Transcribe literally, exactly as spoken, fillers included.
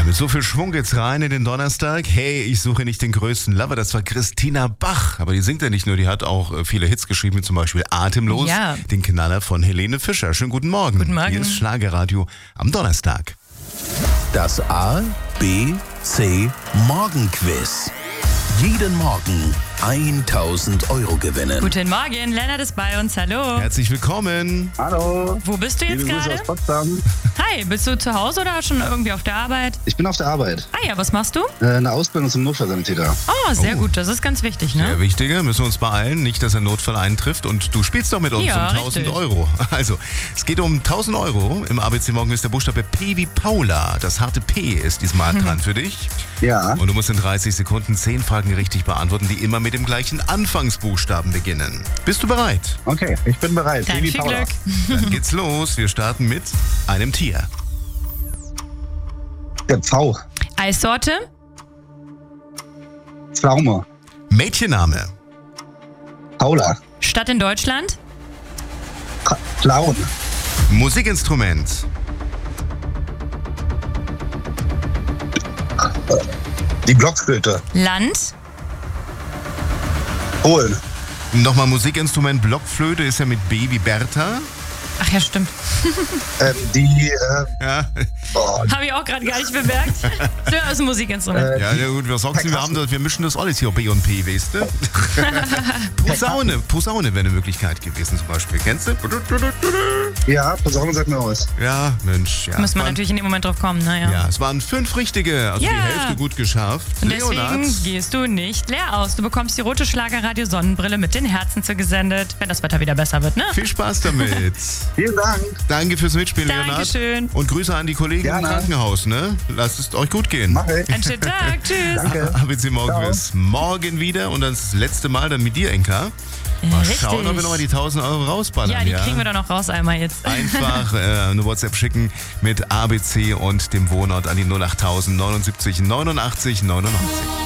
mit so viel Schwung geht's rein in den Donnerstag. Hey, ich suche nicht den größten Lover, das war Christina Bach. Aber die singt ja nicht nur, die hat auch viele Hits geschrieben, wie zum Beispiel Atemlos, ja. den Knaller von Helene Fischer. Schönen guten Morgen. Guten Morgen. Hier ist Schlagerradio am Donnerstag. Das A, B, C Morgenquiz. Jeden Morgen tausend Euro gewinnen. Guten Morgen, Lennart ist bei uns, hallo. Herzlich willkommen. Hallo. Wo bist du jetzt Liebe Grüße gerade? aus Potsdam. Hi, bist du zu Hause oder schon irgendwie auf der Arbeit? Ich bin auf der Arbeit. Ah ja, was machst du? Äh, eine Ausbildung zum Notfallsanitäter. Oh, sehr Oh. gut, das ist ganz wichtig, ne? Sehr wichtige, müssen wir uns beeilen, nicht, dass ein Notfall eintrifft. Und du spielst doch mit uns Ja, um tausend richtig. Euro. Also, es geht um tausend Euro. Im A B C Morgen ist der Buchstabe P wie Paula. Das harte P ist diesmal dran für dich. Ja. Und du musst in dreißig Sekunden zehn Fragen richtig beantworten, die immer mit dem gleichen Anfangsbuchstaben beginnen. Bist du bereit? Okay, ich bin bereit. Dann Baby viel Paula. Glück. Dann geht's los. Wir starten mit einem Tier. Der Pfau. Eissorte, Pflaume. Mädchenname. Paula. Stadt in Deutschland, Ka- Clown. Musikinstrument. Die Blockflöte. Land, Polen. Nochmal Musikinstrument. Blockflöte ist ja mit B wie Bertha. ach ja, stimmt. Ähm, die, äh, Ja, oh, Habe ich auch gerade gar nicht bemerkt. Ja, das ist ein Musikinstrument. ja, ja gut, was sagst du? Wir, haben das, wir mischen das alles hier, B und P, weißt du? Posaune, Posaune wäre eine Möglichkeit gewesen zum Beispiel. Kennst du? ja, Posaune sagt mir was. Ja, Mensch. Ja, Muss man waren, natürlich in dem Moment drauf kommen, naja. ja, es waren fünf richtige, also Ja. die Hälfte gut geschafft. Und deswegen Leonard, gehst du nicht leer aus. Du bekommst die rote Schlagerradio Sonnenbrille mit den Herzen zugesendet, wenn das Wetter wieder besser wird, ne? viel Spaß damit. Vielen Dank. Danke fürs Mitspielen, Leonard. Dankeschön. Und Grüße an die Kollegen im Gerne. Krankenhaus, ne? Lasst es euch gut gehen. Mach ich. Einen schönen Tag, tschüss. Danke. A B C Morgenquiz morgen wieder und das letzte Mal dann mit dir, Enka. Mal Richtig. schauen, ob wir nochmal die tausend Euro rausballern. Ja, die kriegen wir doch noch raus einmal jetzt. Einfach äh, eine WhatsApp schicken mit A B C und dem Wohnort an die null acht null null neunundsiebzig neunundachtzig neunundneunzig.